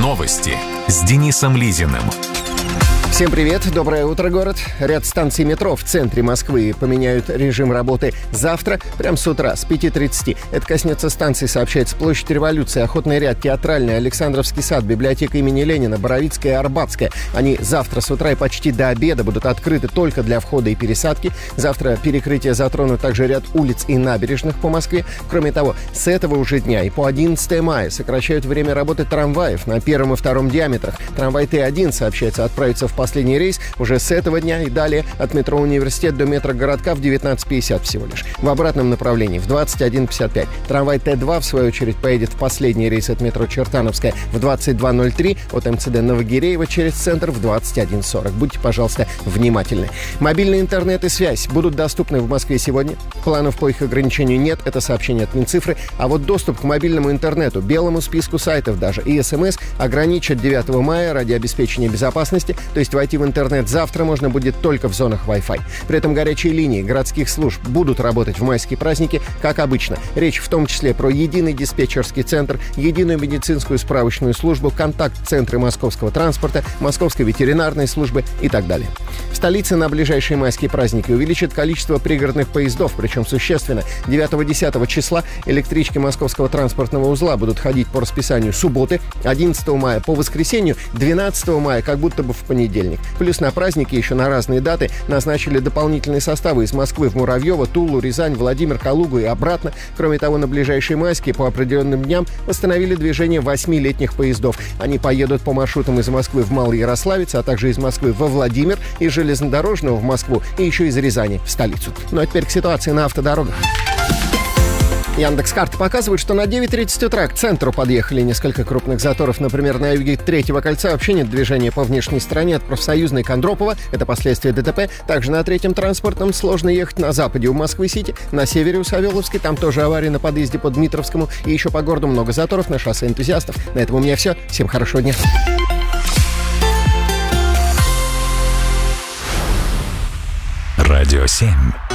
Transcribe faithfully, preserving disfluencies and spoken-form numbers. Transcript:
Новости с Денисом Лизиным. Всем привет, доброе утро, город. Ряд станций метро в центре Москвы поменяют режим работы завтра, прямо с утра, с пяти тридцати. Это коснется станций, сообщается Площадь Революции, Охотный ряд, Театральный, Александровский сад, библиотека имени Ленина, Боровицкая и Арбатская. Они завтра с утра и почти до обеда будут открыты только для входа и пересадки. Завтра перекрытие затронут также ряд улиц и набережных по Москве. Кроме того, с этого уже дня и по одиннадцатое мая сокращают время работы трамваев на первом и втором диаметрах. Трамвай Т один, сообщается, отправится в последний рейс уже с этого дня и далее от метро «Университет» до метро «Городка» в девятнадцать пятьдесят всего лишь. В обратном направлении в двадцать один пятьдесят пять. Трамвай Т два, в свою очередь, поедет в последний рейс от метро «Чертановская» в двадцать два ноль три, от МЦД Новогиреева через центр в двадцать один сорок. Будьте, пожалуйста, внимательны. Мобильный интернет и связь будут доступны в Москве сегодня. Планов по их ограничению нет, это сообщение от Минцифры. А вот доступ к мобильному интернету, белому списку сайтов даже и СМС ограничат девятого мая ради обеспечения безопасности, то есть войти в интернет завтра можно будет только в зонах Wi-Fi. При этом горячие линии городских служб будут работать в майские праздники, как обычно. Речь в том числе про единый диспетчерский центр, единую медицинскую справочную службу, контакт-центры московского транспорта, московской ветеринарной службы и так далее. В столице на ближайшие майские праздники увеличит количество пригородных поездов, причем существенно. девятого-десятого числа электрички московского транспортного узла будут ходить по расписанию субботы, одиннадцатого мая по воскресенью, двенадцатого мая как будто бы в понедельник. Плюс на праздники еще на разные даты назначили дополнительные составы из Москвы в Муравьево, Тулу, Рязань, Владимир, Калугу и обратно. Кроме того, на ближайшие майские по определенным дням восстановили движение восьми летних поездов. Они поедут по маршрутам из Москвы в Малоярославец, а также из Москвы во Владимир, из железнодорожного в Москву и еще из Рязани в столицу. Ну а теперь к ситуации на автодорогах. Яндекс.Карты показывают, что на девять тридцать утра к центру подъехали несколько крупных заторов. Например, на юге Третьего кольца вообще нет движения по внешней стороне от Профсоюзной к Андропово. Это последствия ДТП. Также на Третьем транспортном сложно ехать на западе у Москвы-Сити. На севере у Савеловской. Там тоже авария на подъезде по Дмитровскому. И еще по городу много заторов на шоссе Энтузиастов. На этом у меня все. Всем хорошего дня. Радио семь.